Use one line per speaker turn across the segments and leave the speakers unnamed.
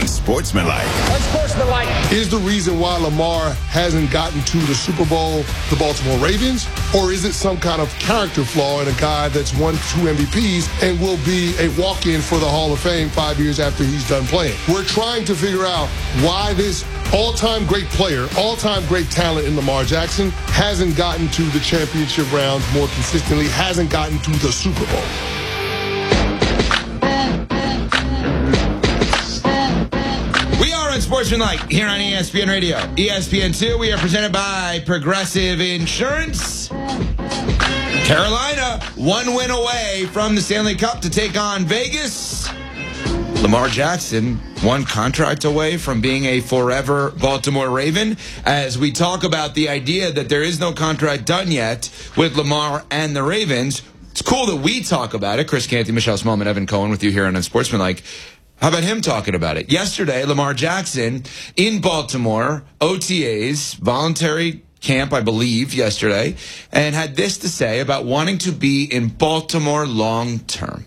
Unsportsmanlike.
Is the reason why Lamar hasn't gotten to the Super Bowl the Baltimore Ravens? Or is it some kind of character flaw in a guy that's won 2 MVPs and will be a walk-in for the Hall of Fame 5 years after he's done playing? We're trying to figure out why this all-time great player, all-time great talent in Lamar Jackson hasn't gotten to the championship rounds more consistently, hasn't gotten to the Super Bowl.
Unsportsmanlike here on ESPN Radio. ESPN2, we are presented by Progressive Insurance. Carolina, 1 win away from the Stanley Cup to take on Vegas. Lamar Jackson, 1 contract away from being a forever Baltimore Raven. As we talk about the idea that there is no contract done yet with Lamar and the Ravens, it's cool that we talk about it. Chris Canty, Michelle Smallman, Evan Cohen with you here on Unsportsmanlike. How about him talking about it? Yesterday, Lamar Jackson in Baltimore, OTAs, voluntary camp, I believe, yesterday, and had this to say about wanting to be in Baltimore long term.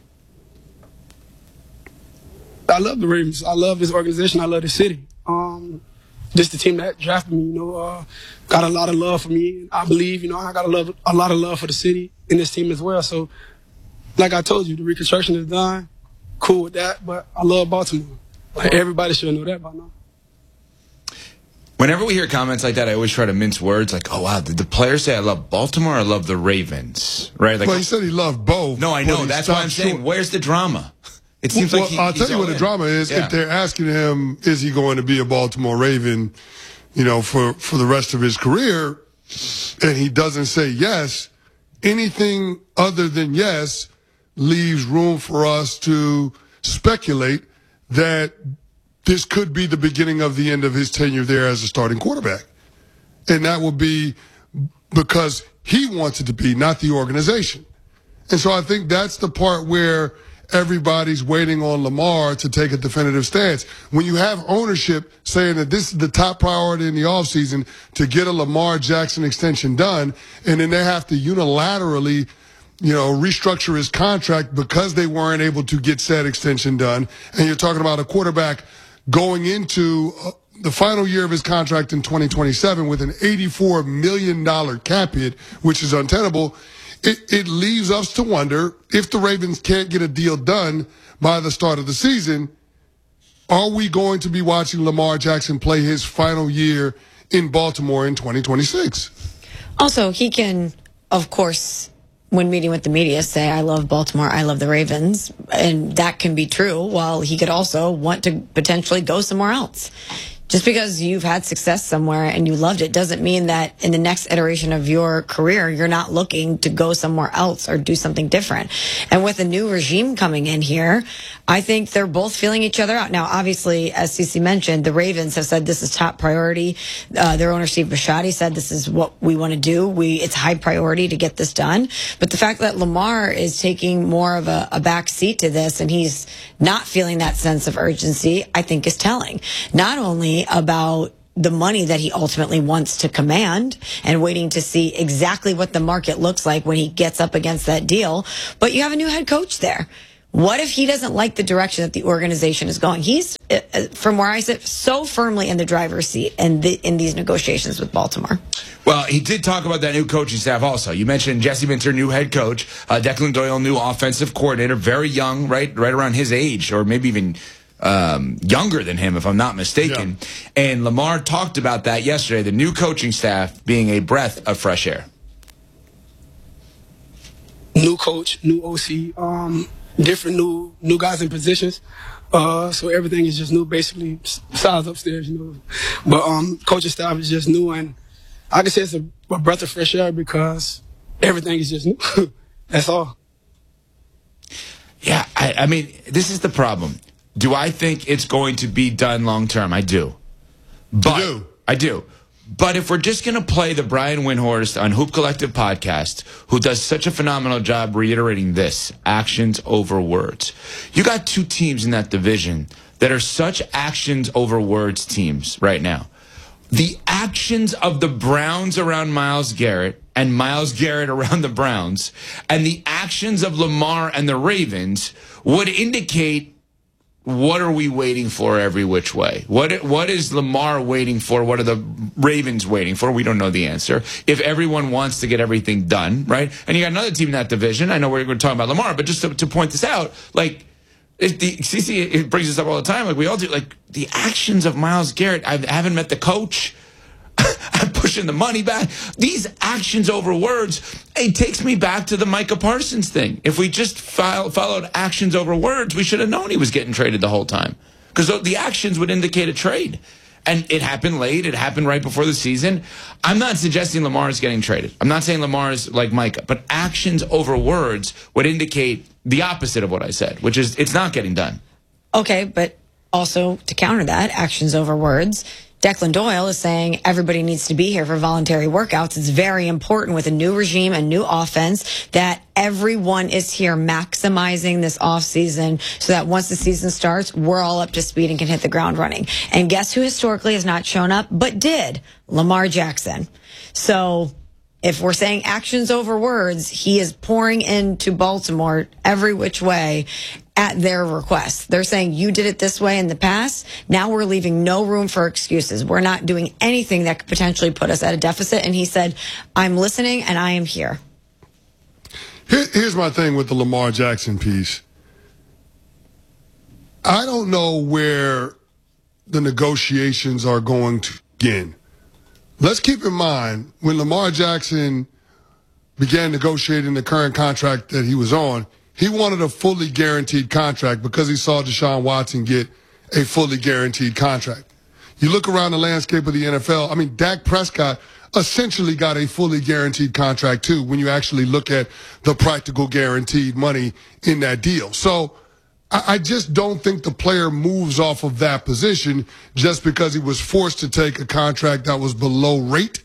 I love the Ravens. I love this organization. I love the city. Just the team that drafted me, got a lot of love for me. I believe, I got a lot of love for the city and this team as well. So, like I told you, the reconstruction is done. Cool with that, but I love Baltimore. Like, everybody should know that by now.
Whenever we hear comments like that, I always try to mince words. Like, oh, wow, did the player say I love Baltimore or I love the Ravens? Right? Like,
well, he said he loved both.
No, I know. That's why I'm saying, where's the drama? It seems like
I'll tell you what the drama is. Yeah. If they're asking him, is he going to be a Baltimore Raven, for the rest of his career, and he doesn't say yes, anything other than yes leaves room for us to speculate that this could be the beginning of the end of his tenure there as a starting quarterback. And that will be because he wants it to be, not the organization. And so I think that's the part where everybody's waiting on Lamar to take a definitive stance. When you have ownership saying that this is the top priority in the offseason to get a Lamar Jackson extension done, and then they have to unilaterally restructure his contract because they weren't able to get said extension done. And you're talking about a quarterback going into the final year of his contract in 2027 with an $84 million cap hit, which is untenable. It leaves us to wonder if the Ravens can't get a deal done by the start of the season, are we going to be watching Lamar Jackson play his final year in Baltimore in 2026?
Also, he can, of course, when meeting with the media, say, I love Baltimore, I love the Ravens. And that can be true, while he could also want to potentially go somewhere else. Just because you've had success somewhere and you loved it doesn't mean that in the next iteration of your career, you're not looking to go somewhere else or do something different. And with a new regime coming in here, I think they're both feeling each other out. Now, obviously, as CeCe mentioned, the Ravens have said this is top priority. Their owner, Steve Bisciotti, said this is what we want to do. It's high priority to get this done. But the fact that Lamar is taking more of a back seat to this and he's not feeling that sense of urgency, I think is telling. Not only about the money that he ultimately wants to command and waiting to see exactly what the market looks like when he gets up against that deal, but you have a new head coach there. What if he doesn't like the direction that the organization is going? He's, from where I sit, so firmly in the driver's seat in these negotiations with Baltimore.
Well, he did talk about that new coaching staff also. You mentioned Jesse Minter, new head coach, Declan Doyle, new offensive coordinator, very young, right around his age, or maybe even younger than him, if I'm not mistaken. Yeah. And Lamar talked about that yesterday, the new coaching staff being a breath of fresh air.
New coach, new OC, different new guys in positions. So everything is just new, basically, besides upstairs, But coaching staff is just new, and I can say it's a breath of fresh air because everything is just new. That's all.
Yeah, I mean, this is the problem. Do I think it's going to be done long term? I do. I do. But if we're just going to play the Brian Windhorst on Hoop Collective podcast, who does such a phenomenal job reiterating this, actions over words. You got 2 teams in that division that are such actions over words teams right now. The actions of the Browns around Myles Garrett and Myles Garrett around the Browns and the actions of Lamar and the Ravens would indicate what are we waiting for every which way? What is Lamar waiting for? What are the Ravens waiting for? We don't know the answer. If everyone wants to get everything done, right? And you got another team in that division. I know we're talking about Lamar, but just to point this out, like, it brings us up all the time, like we all do. Like, the actions of Myles Garrett, I haven't met the coach. I'm pushing the money back. These actions over words, it takes me back to the Micah Parsons thing. If we just followed actions over words, we should have known he was getting traded the whole time. Because the actions would indicate a trade. And it happened late. It happened right before the season. I'm not suggesting Lamar is getting traded. I'm not saying Lamar is like Micah. But actions over words would indicate the opposite of what I said, which is it's not getting done.
Okay, but also to counter that, actions over words, Declan Doyle is saying everybody needs to be here for voluntary workouts. It's very important with a new regime, a new offense, that everyone is here maximizing this offseason so that once the season starts, we're all up to speed and can hit the ground running. And guess who historically has not shown up but did? Lamar Jackson. So if we're saying actions over words, he is pouring into Baltimore every which way at their request. They're saying you did it this way in the past. Now we're leaving no room for excuses. We're not doing anything that could potentially put us at a deficit. And he said, I'm listening and I am here.
Here's my thing with the Lamar Jackson piece. I don't know where the negotiations are going to begin. Let's keep in mind, when Lamar Jackson began negotiating the current contract that he was on, he wanted a fully guaranteed contract because he saw Deshaun Watson get a fully guaranteed contract. You look around the landscape of the NFL, I mean, Dak Prescott essentially got a fully guaranteed contract too when you actually look at the practical guaranteed money in that deal. So I just don't think the player moves off of that position just because he was forced to take a contract that was below rate,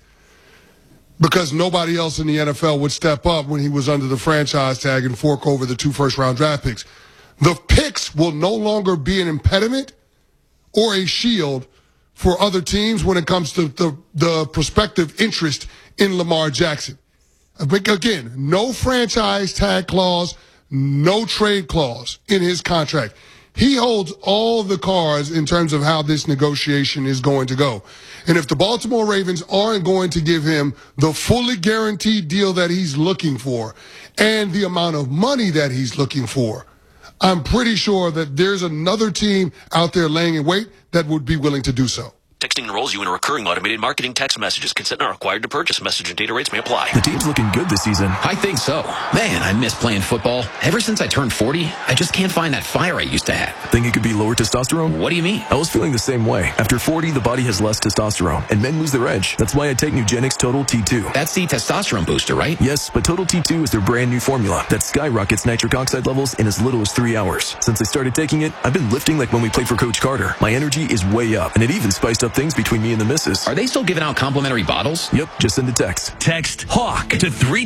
because nobody else in the NFL would step up when he was under the franchise tag and fork over the 2 first-round draft picks. The picks will no longer be an impediment or a shield for other teams when it comes to the prospective interest in Lamar Jackson. Again, no franchise tag clause, no trade clause in his contract. He holds all the cards in terms of how this negotiation is going to go. And if the Baltimore Ravens aren't going to give him the fully guaranteed deal that he's looking for and the amount of money that he's looking for, I'm pretty sure that there's another team out there laying in wait that would be willing to do so.
Texting enrolls you in a recurring automated marketing text messages. Consent not required to purchase. Message and data rates may apply.
The team's looking good this season.
I think so. Man, I miss playing football. Ever since I turned 40, I just can't find that fire I used to have.
Think it could be lower testosterone?
What do you mean?
I was feeling the same way. After 40, the body has less testosterone, and men lose their edge. That's why I take Nugenix Total T2.
That's the testosterone booster, right?
Yes, but Total T2 is their brand new formula that skyrockets nitric oxide levels in as little as 3 hours. Since I started taking it, I've been lifting like when we played for Coach Carter. My energy is way up, and it even spiced up things between me and the missus.
Are they still giving out complimentary bottles?
Yep, just send a text.
Text HAWK to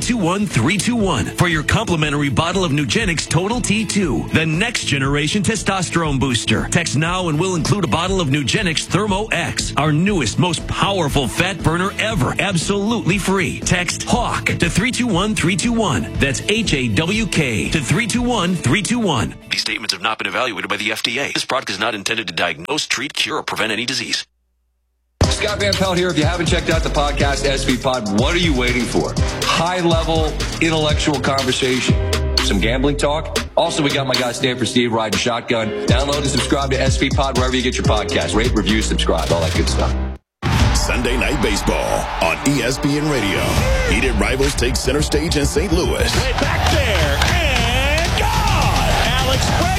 321-321 for your complimentary bottle of Nugenix Total T2, the next generation testosterone booster. Text now and we'll include a bottle of Nugenix Thermo X, our newest, most powerful fat burner ever, absolutely free. Text HAWK to 321-321. That's HAWK to 321-321.
These statements have not been evaluated by the FDA. This product is not intended to diagnose, treat, cure, or prevent any disease.
Scott Van Pelt here. If you haven't checked out the podcast, SV Pod, what are you waiting for? High-level, intellectual conversation. Some gambling talk. Also, we got my guy Stanford Steve riding shotgun. Download and subscribe to SV Pod wherever you get your podcast. Rate, review, subscribe, all that good stuff.
Sunday Night Baseball on ESPN Radio. Heated rivals take center stage in St. Louis.
Way back there, and gone! Alex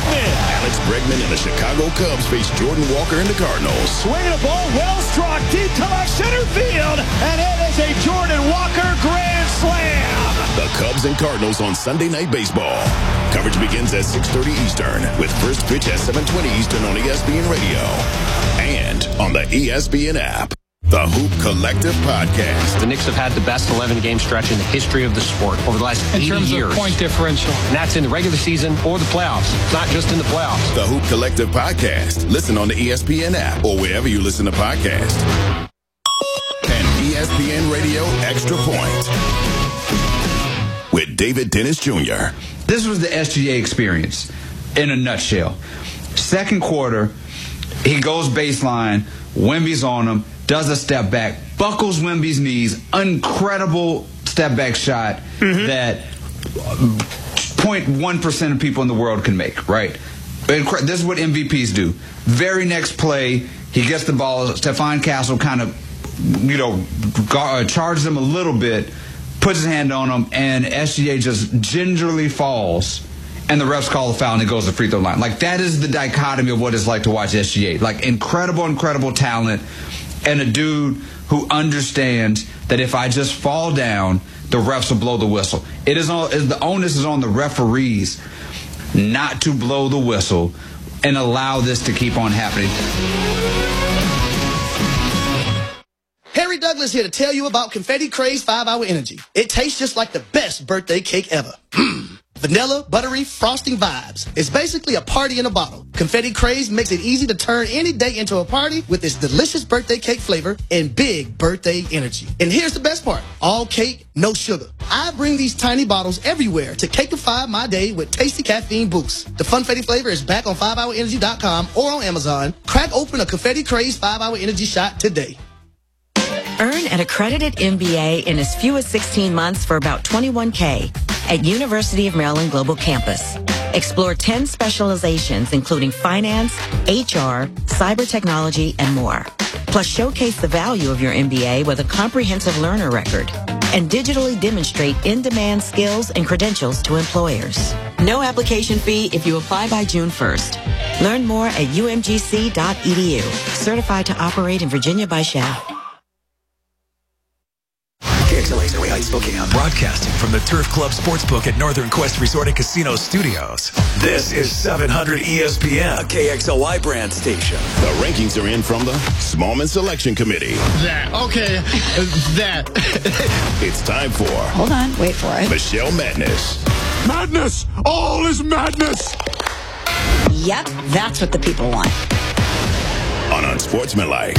Bregman and the Chicago Cubs face Jordan Walker and the Cardinals.
Swinging a ball, well struck, deep to left center field, and it is a Jordan Walker grand slam!
The Cubs and Cardinals on Sunday Night Baseball. Coverage begins at 6:30 Eastern, with first pitch at 7:20 Eastern on ESPN Radio and on the ESPN app. The Hoop Collective Podcast.
The Knicks have had the best 11-game stretch in the history of the sport over the last 80 years.
In terms of point differential.
And that's in the regular season or the playoffs. It's not just in the playoffs.
The Hoop Collective Podcast. Listen on the ESPN app or wherever you listen to podcasts. And ESPN Radio Extra Point with David Dennis Jr.
This was the SGA experience in a nutshell.
Second quarter, he goes baseline. Wemby's on him, does a step back, buckles Wemby's knees. Incredible step back shot that 0.1% of people in the world can make, right? This is what MVPs do. Very next play, he gets the ball. Stephon Castle kind of, charges him a little bit, puts his hand on him, and SGA just gingerly falls, and the refs call a foul, and he goes to the free throw line. Like, that is the dichotomy of what it's like to watch SGA. Like, incredible talent, and a dude who understands that if I just fall down, the refs will blow the whistle. The onus is on the referees not to blow the whistle and allow this to keep on happening.
Harry Douglas here to tell you about Confetti Craze 5-Hour Energy. It tastes just like the best birthday cake ever. Vanilla, buttery, frosting vibes. It's basically a party in a bottle. Confetti Craze makes it easy to turn any day into a party with its delicious birthday cake flavor and big birthday energy. And here's the best part. All cake, no sugar. I bring these tiny bottles everywhere to cakeify my day with tasty caffeine boosts. The Funfetti flavor is back on 5hourenergy.com or on Amazon. Crack open a Confetti Craze 5-Hour Energy shot today.
Earn an accredited MBA in as few as 16 months for about $21K at University of Maryland Global Campus. Explore 10 specializations, including finance, HR, cyber technology, and more. Plus, showcase the value of your MBA with a comprehensive learner record and digitally demonstrate in-demand skills and credentials to employers. No application fee if you apply by June 1st. Learn more at umgc.edu. Certified to operate in Virginia by Shell.
KXLA's Early Heights Spokane, broadcasting from the Turf Club Sportsbook at Northern Quest Resort and Casino Studios. This is 700 ESPN, a KXLY brand station.
The rankings are in from the Smallman Selection Committee. It's time for...
Hold on, wait for it.
Michelle Madness.
Madness! All is madness!
Yep, that's what the people want.
On Unsportsmanlike.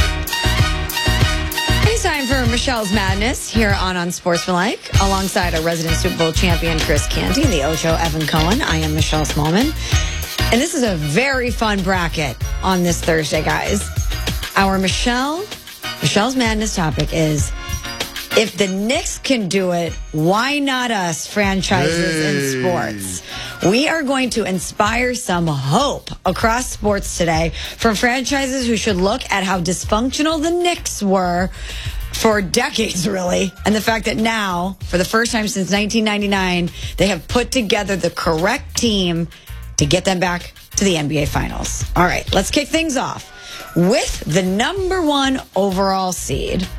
It's time for Michelle's Madness here on Unsportsmanlike, alongside our resident Super Bowl champion, Chris Canty, and the Ocho, Evan Cohen. I am Michelle Smallman. And this is a very fun bracket on this Thursday, guys. Our Michelle's Madness topic is, if the Knicks can do it, why not us, franchises in sports? We are going to inspire some hope across sports today from franchises who should look at how dysfunctional the Knicks were for decades, really, and the fact that now, for the first time since 1999, they have put together the correct team to get them back to the NBA Finals. All right, let's kick things off with the #1 overall seed.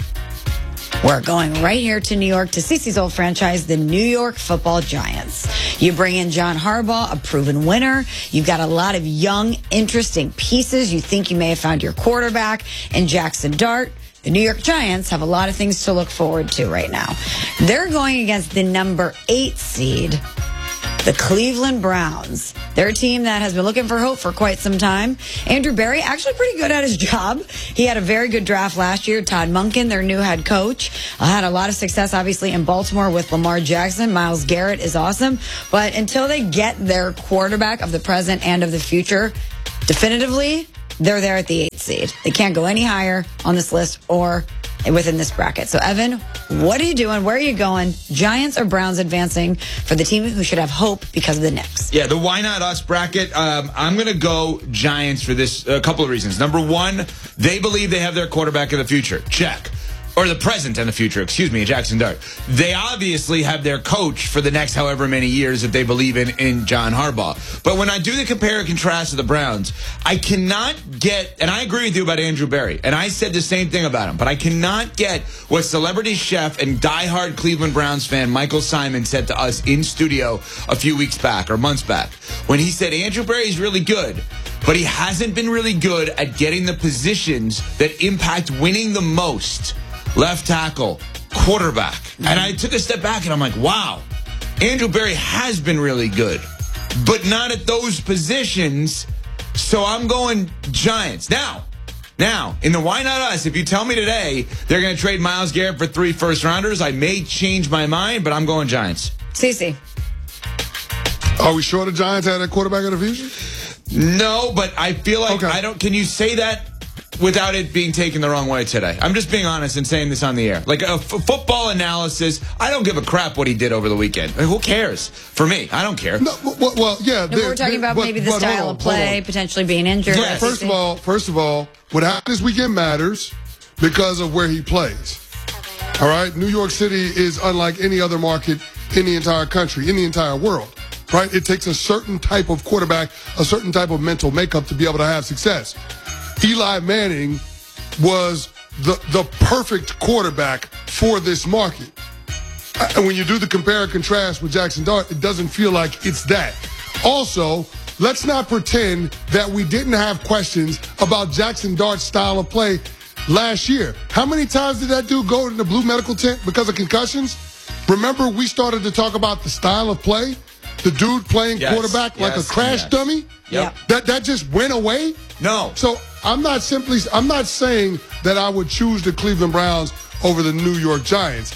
We're going right here to New York to Cece's old franchise, the New York Football Giants. You bring in John Harbaugh, a proven winner. You've got a lot of young, interesting pieces. You think you may have found your quarterback in Jackson Dart. The New York Giants have a lot of things to look forward to right now. They're going against the #8 seed, the Cleveland Browns. They're a team that has been looking for hope for quite some time. Andrew Berry, actually pretty good at his job. He had a very good draft last year. Todd Monken, their new head coach, had a lot of success, obviously, in Baltimore with Lamar Jackson. Myles Garrett is awesome. But until they get their quarterback of the present and of the future, definitively, they're there at the 8th seed. They can't go any higher on this list or within this bracket. So, Evan, what are you doing? Where are you going? Giants or Browns advancing for the team who should have hope because of the Knicks?
Yeah, the Why Not Us bracket, I'm going to go Giants for this, a couple of reasons. Number one, they believe they have their quarterback of the future. Check. Or the present and the future, Jackson Dart. They obviously have their coach for the next however many years if they believe in John Harbaugh. But when I do the compare and contrast to the Browns, I cannot get, and I agree with you about Andrew Berry, and I said the same thing about him, but I cannot get what celebrity chef and diehard Cleveland Browns fan Michael Simon said to us in studio a few weeks back or months back when he said Andrew Berry is really good, but he hasn't been really good at getting the positions that impact winning the most. Left tackle, quarterback. And I took a step back and I'm like, wow, Andrew Berry has been really good, but not at those positions. So I'm going Giants. Now, in the Why Not Us, if you tell me today they're going to trade Myles Garrett for 3 first-rounders, I may change my mind, but I'm going Giants.
Cece.
Are we sure the Giants had a quarterback of the future?
No, but I feel like I don't. Can you say that without it being taken the wrong way today? I'm just being honest and saying this on the air. Like a football analysis, I don't give a crap what he did over the weekend. Like, who cares? For me, I don't care.
No, well, yeah.
No, we're talking about maybe the style of play, potentially being injured.
Yeah, first of all, what happened this weekend matters because of where he plays. All right? New York City is unlike any other market in the entire country, in the entire world. Right? It takes a certain type of quarterback, a certain type of mental makeup to be able to have success. Eli Manning was the perfect quarterback for this market. And when you do the compare and contrast with Jackson Dart, it doesn't feel like it's that. Also, let's not pretend that we didn't have questions about Jackson Dart's style of play last year. How many times did that dude go in the blue medical tent because of concussions? Remember, we started to talk about the style of play? The dude playing quarterback like a crash dummy?
Yep.
That just went away?
No.
So I'm not saying that I would choose the Cleveland Browns over the New York Giants.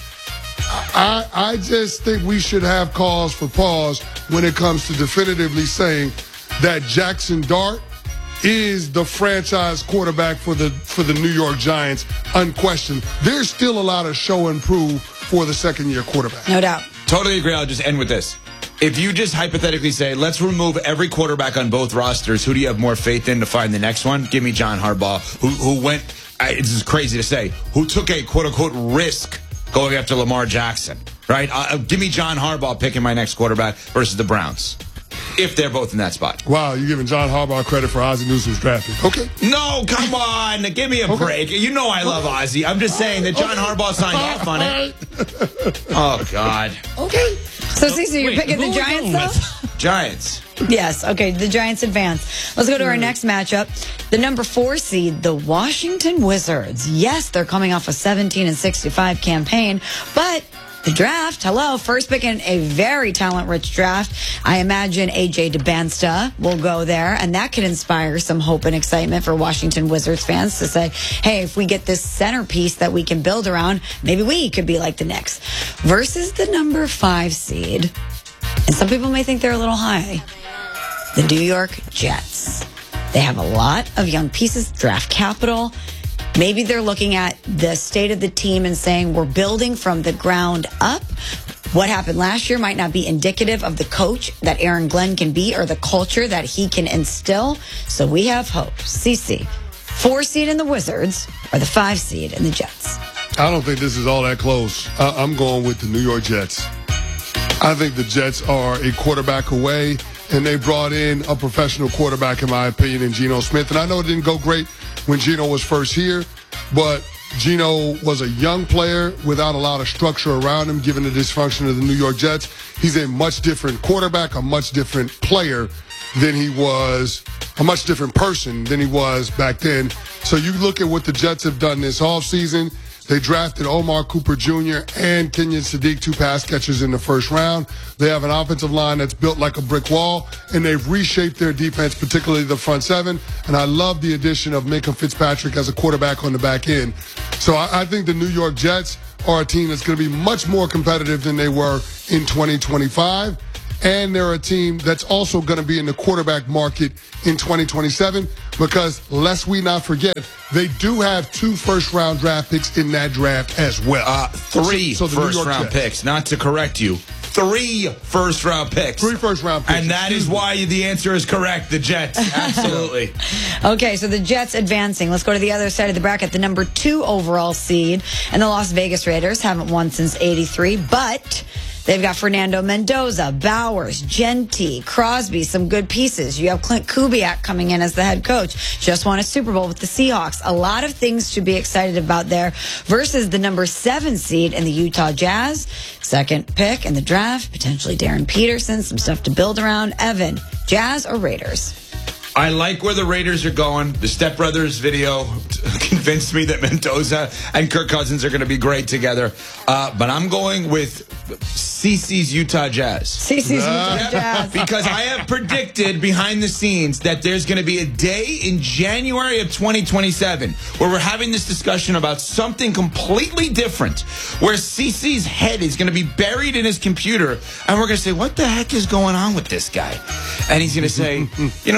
I just think we should have cause for pause when it comes to definitively saying that Jackson Dart is the franchise quarterback for the New York Giants, unquestioned. There's still a lot of show and prove for the second-year quarterback.
No doubt.
Totally agree. I'll just end with this. If you just hypothetically say, let's remove every quarterback on both rosters, who do you have more faith in to find the next one? Give me John Harbaugh, who went, this is crazy to say, who took a quote-unquote risk going after Lamar Jackson, right? Give me John Harbaugh picking my next quarterback versus the Browns, if they're both in that spot.
Wow, you're giving John Harbaugh credit for Ozzie Newsome's draft pick. Okay.
No, come on. Give me a break. You know I love Ozzie. I'm just saying that John Harbaugh signed off on it. Oh, God.
Okay. So, Cece, you're picking the Giants, though?
Giants.
Yes. Okay, the Giants advance. Let's go to our next matchup. The number 4 seed, the Washington Wizards. Yes, they're coming off a 17-65 campaign, but the draft, first pick in a very talent-rich draft. I imagine A.J. DeBansta will go there, and that could inspire some hope and excitement for Washington Wizards fans to say, hey, if we get this centerpiece that we can build around, maybe we could be like the Knicks. Versus the number 5 seed, and some people may think they're a little high, the New York Jets. They have a lot of young pieces, draft capital. Maybe they're looking at the state of the team and saying we're building from the ground up. What happened last year might not be indicative of the coach that Aaron Glenn can be or the culture that he can instill. So we have hope. CC, 4 seed in the Wizards or the 5 seed in the Jets?
I don't think this is all that close. I'm going with the New York Jets. I think the Jets are a quarterback away, and they brought in a professional quarterback, in my opinion, in Geno Smith. And I know it didn't go great when Geno was first here, but Geno was a young player without a lot of structure around him, given the dysfunction of the New York Jets. He's a much different quarterback, a much different player than he was, a much different person than he was back then. So you look at what the Jets have done this offseason. They drafted Omar Cooper Jr. and Kenyon Sadiq, 2 pass catchers in the first round. They have an offensive line that's built like a brick wall, and they've reshaped their defense, particularly the front 7. And I love the addition of Minkah Fitzpatrick as a quarterback on the back end. So I think the New York Jets are a team that's going to be much more competitive than they were in 2025. And they're a team that's also going to be in the quarterback market in 2027 because, lest we not forget, they do have 2 first-round draft picks in that draft as well.
3 first-round picks, not to correct you. 3 first-round picks.
3 first-round picks.
And that is why the answer is correct, the Jets. Absolutely.
Okay, so the Jets advancing. Let's go to the other side of the bracket. The number 2 overall seed and the Las Vegas Raiders haven't won since '83, but they've got Fernando Mendoza, Bowers, Genty, Crosby, some good pieces. You have Clint Kubiak coming in as the head coach. Just won a Super Bowl with the Seahawks. A lot of things to be excited about there versus the number 7 seed in the Utah Jazz. Second pick in the draft, potentially Darren Peterson, some stuff to build around. Evan, Jazz or Raiders?
I like where the Raiders are going. The Step Brothers video convinced me that Mendoza and Kirk Cousins are going to be great together. But I'm going with CeCe's Utah Jazz.
CeCe's Utah Jazz.
Because I have predicted behind the scenes that there's going to be a day in January of 2027 where we're having this discussion about something completely different, where CeCe's head is going to be buried in his computer, and we're going to say, what the heck is going on with this guy? And he's going to say, Svi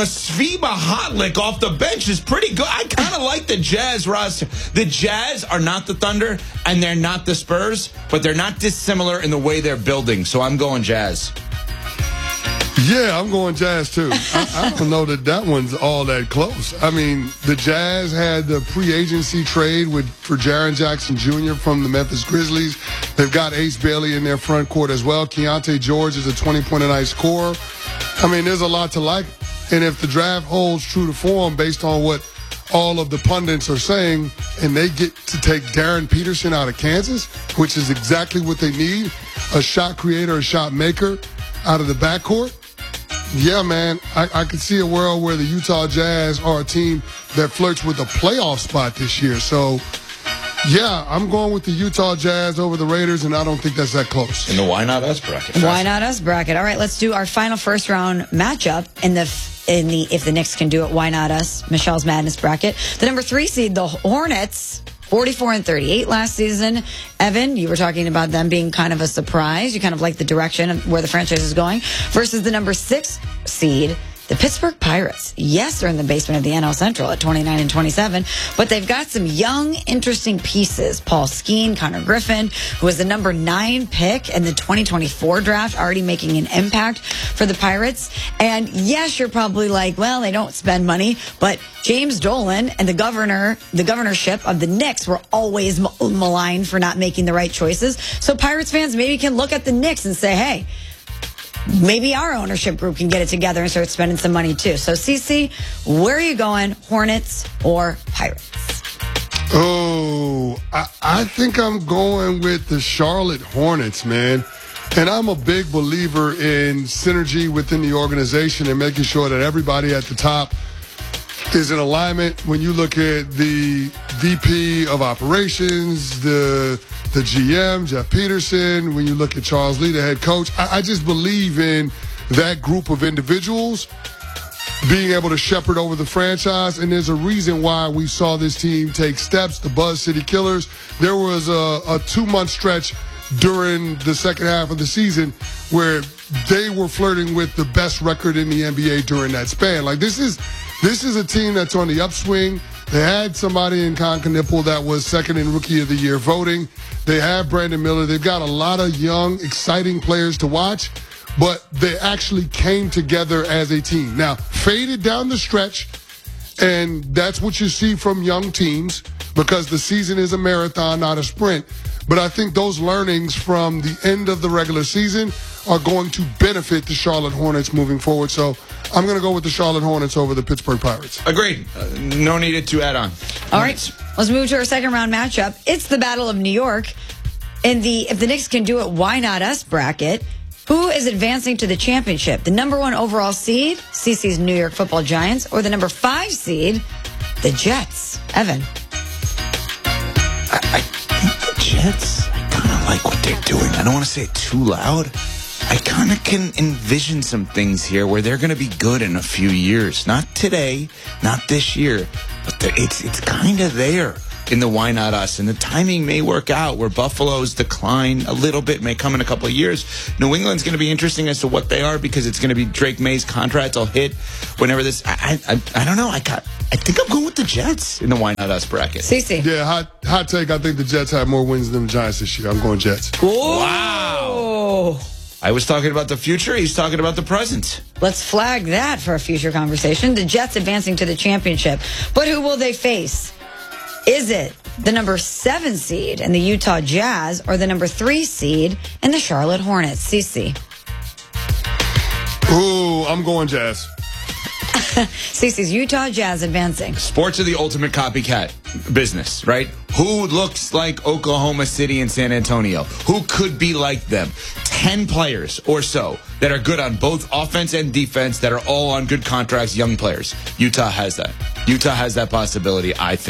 Biba Hotlick off the bench is pretty good. I kind of like the Jazz roster. The Jazz are not the Thunder, and they're not the Spurs, but they're not dissimilar in the way they're building. So I'm going Jazz.
Yeah, I'm going Jazz, too. I don't know that one's all that close. I mean, the Jazz had the pre-agency trade for Jaren Jackson Jr. from the Memphis Grizzlies. They've got Ace Bailey in their front court as well. Keontae George is a 20-point-a-night scorer. I mean, there's a lot to like. And if the draft holds true to form based on what all of the pundits are saying, and they get to take Darren Peterson out of Kansas, which is exactly what they need, a shot creator, a shot maker out of the backcourt, yeah, man, I could see a world where the Utah Jazz are a team that flirts with a playoff spot this year. So, yeah, I'm going with the Utah Jazz over the Raiders, and I don't think that's that close.
In the Why Not Us bracket.
Why Not Us bracket. All right, let's do our final first-round matchup in the If the Knicks Can Do It, Why Not Us, Michelle's Madness bracket. The number 3 seed, the Hornets, 44-38 last season. Evan, you were talking about them being kind of a surprise. You kind of like the direction of where the franchise is going. Versus the number 6 seed, the Pittsburgh Pirates. Yes, they're in the basement of the NL Central at 29-27, but they've got some young, interesting pieces. Paul Skeen, Connor Griffin, who was the number 9 pick in the 2024 draft, already making an impact for the Pirates. And yes, you're probably like, well, they don't spend money, but James Dolan and the governorship of the Knicks were always maligned for not making the right choices. So Pirates fans maybe can look at the Knicks and say, hey, maybe our ownership group can get it together and start spending some money too. So, CC, where are you going, Hornets or Pirates?
Oh, I think I'm going with the Charlotte Hornets, man. And I'm a big believer in synergy within the organization and making sure that everybody at the top is in alignment. When you look at the VP of operations, the GM, Jeff Peterson, when you look at Charles Lee, the head coach, I just believe in that group of individuals being able to shepherd over the franchise. And there's a reason why we saw this team take steps. The Buzz City Killers, there was a 2-month stretch during the second half of the season where they were flirting with the best record in the NBA during that span. Like, this is a team that's on the upswing. They had somebody in Con Knipple that was second in Rookie of the Year voting. They have Brandon Miller. They've got a lot of young, exciting players to watch, but they actually came together as a team. Now, faded down the stretch, and that's what you see from young teams because the season is a marathon, not a sprint. But I think those learnings from the end of the regular season are going to benefit the Charlotte Hornets moving forward. So I'm going to go with the Charlotte Hornets over the Pittsburgh Pirates.
Agreed. No needed to add on.
All right, let's move to our second round matchup. It's the Battle of New York. In the If the Knicks Can Do It, Why Not Us bracket. Who is advancing to the championship? The number 1 overall seed, CC's New York Football Giants, or the number 5 seed, the Jets? Evan.
I think the Jets, I kind of like what they're doing. I don't want to say it too loud. I kind of can envision some things here where they're going to be good in a few years. Not today, not this year, but it's kind of there in the Why Not Us. And the timing may work out where Buffalo's decline a little bit, may come in a couple of years. New England's going to be interesting as to what they are because it's going to be Drake May's contract will hit whenever this. I don't know. I think I'm going with the Jets in the Why Not Us bracket.
CC.
Yeah, hot take. I think the Jets have more wins than the Giants this year. I'm going Jets.
Whoa.
Wow. I was talking about the future. He's talking about the present.
Let's flag that for a future conversation. The Jets advancing to the championship. But who will they face? Is it the number 7 seed in the Utah Jazz or the number 3 seed in the Charlotte Hornets? CC.
Ooh, I'm going Jazz.
CC's Utah Jazz advancing.
Sports are the ultimate copycat business, right? Who looks like Oklahoma City and San Antonio? Who could be like them? 10 players or so that are good on both offense and defense that are all on good contracts, young players. Utah has that. Utah has that possibility, I think.